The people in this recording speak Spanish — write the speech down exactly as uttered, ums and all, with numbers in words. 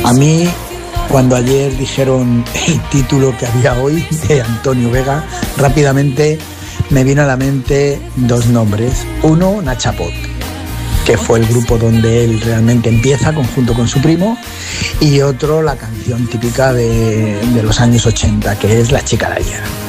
A mí, cuando ayer dijeron el título que había hoy de Antonio Vega, rápidamente me vino a la mente dos nombres. Uno, Nachapot, que fue el grupo donde él realmente empieza, conjunto con su primo, y otro, la canción típica de, de los años ochenta, que es La chica de ayer.